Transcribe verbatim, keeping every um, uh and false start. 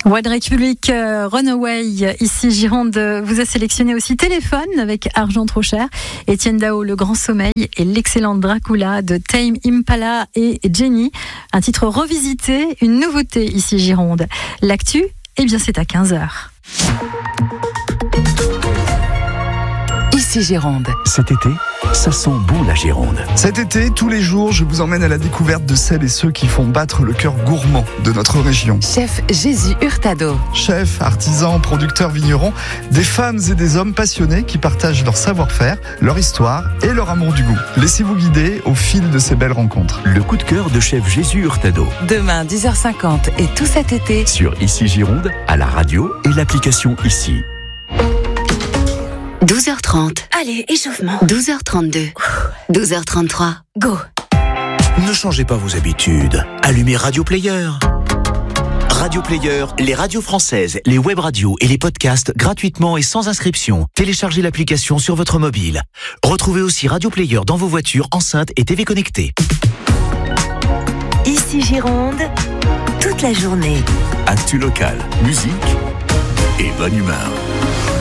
One Republic, euh, Runaway, ici Gironde, vous a sélectionné aussi Téléphone avec Argent trop cher, Étienne Dao, Le Grand Sommeil et l'excellent Dracula de Tame Impala et Jenny. Un titre revisité, une nouveauté ici Gironde. L'actu, eh bien c'est à quinze heures. Ici Gironde. Cet été, ça sent bon la Gironde. Cet été, tous les jours, je vous emmène à la découverte de celles et ceux qui font battre le cœur gourmand de notre région. Chef Jésus Hurtado. Chefs, artisans, producteurs, vignerons, des femmes et des hommes passionnés qui partagent leur savoir-faire, leur histoire et leur amour du goût. Laissez-vous guider au fil de ces belles rencontres. Le coup de cœur de chef Jésus Hurtado. Demain, dix heures cinquante et tout cet été. Sur Ici Gironde, à la radio et l'application Ici. douze heures trente. Allez, échauffement. douze heures trente-deux. douze heures trente-trois. Go. Ne changez pas vos habitudes. Allumez Radio Player. Radio Player, les radios françaises, les web radios et les podcasts gratuitement et sans inscription. Téléchargez l'application sur votre mobile. Retrouvez aussi Radio Player dans vos voitures, enceintes et T V connectées. Ici Gironde, toute la journée. Actu local, musique et bonne humeur.